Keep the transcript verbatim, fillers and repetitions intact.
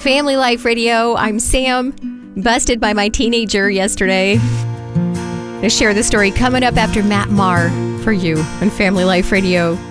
Family Life Radio. I'm Sam, busted by my teenager yesterday. To share the story coming up after Matt Maher for you on Family Life Radio.